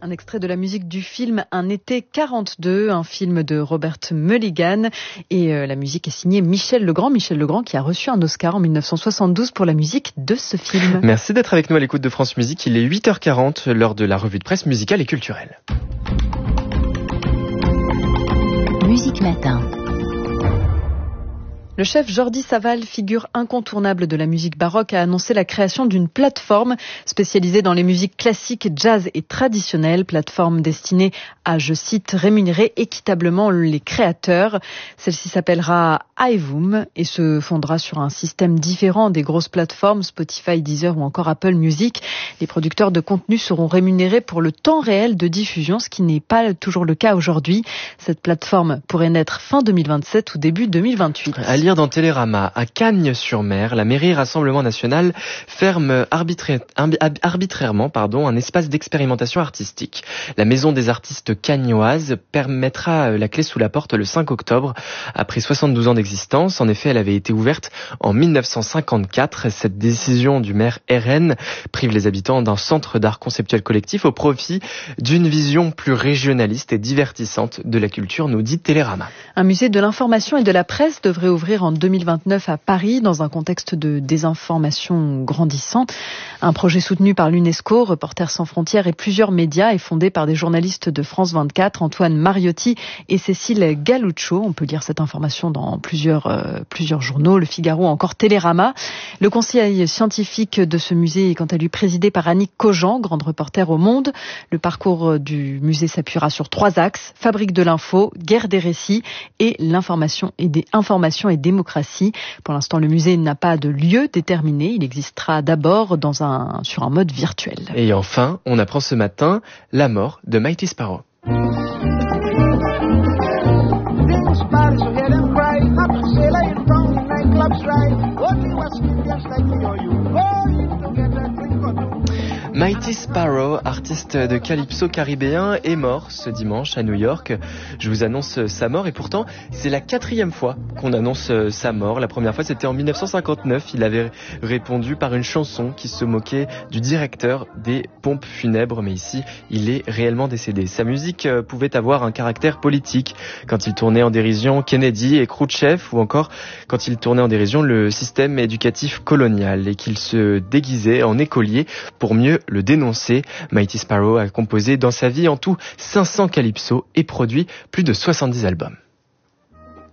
Un extrait de la musique du film Un été 42, un film de Robert Mulligan. Et la musique est signée Michel Legrand. Michel Legrand qui a reçu un Oscar en 1972 pour la musique de ce film. Merci d'être avec nous à l'écoute de France Musique. Il est 8h40, l'heure de la revue de presse musicale et culturelle. Musique Matin. Le chef Jordi Savall, figure incontournable de la musique baroque, a annoncé la création d'une plateforme spécialisée dans les musiques classiques, jazz et traditionnelles, plateforme destinée à, je cite, rémunérer équitablement les créateurs. Celle-ci s'appellera iVoom et se fondera sur un système différent des grosses plateformes Spotify, Deezer ou encore Apple Music. Les producteurs de contenu seront rémunérés pour le temps réel de diffusion, ce qui n'est pas toujours le cas aujourd'hui. Cette plateforme pourrait naître fin 2027 ou début 2028. À lire dans Télérama, à Cagnes-sur-Mer, la mairie Rassemblement National ferme arbitrairement un espace d'expérimentation artistique. La maison des artistes cagnoises permettra la clé sous la porte le 5 octobre, après 72 ans d'existence. En effet, elle avait été ouverte en 1954. Cette décision du maire RN prive les habitants d'un centre d'art conceptuel collectif au profit d'une vision plus régionaliste et divertissante de la culture, nous dit Télérama. Un musée de l'information et de la presse devrait ouvrir en 2029 à Paris dans un contexte de désinformation grandissant. Un projet soutenu par l'UNESCO, Reporters sans frontières et plusieurs médias est fondé par des journalistes de France 24, Antoine Mariotti et Cécile Galluccio. On peut lire cette information dans plusieurs journaux, Le Figaro, encore Télérama. Le conseil scientifique de ce musée est quant à lui présidé par Annick Cogent, grande reporter au Monde. Le parcours du musée s'appuiera sur 3 axes: fabrique de l'info, guerre des récits et l'information et démocratie. Pour l'instant, le musée n'a pas de lieu déterminé. Il existera d'abord sur un mode virtuel. Et enfin, on apprend ce matin la mort de Mighty Sparrow. Mighty Sparrow, artiste de calypso caribéen, est mort ce dimanche à New York. Je vous annonce sa mort et pourtant c'est la 4e fois qu'on annonce sa mort. La première fois c'était en 1959. Il avait répondu par une chanson qui se moquait du directeur des pompes funèbres, mais ici il est réellement décédé. Sa musique pouvait avoir un caractère politique quand il tournait en dérision Kennedy et Khrouchtchev, ou encore quand il tournait en dérision le système éducatif colonial et qu'il se déguisait en écolier pour mieux le dénoncer. Mighty Sparrow a composé dans sa vie en tout 500 calypsos et produit plus de 70 albums.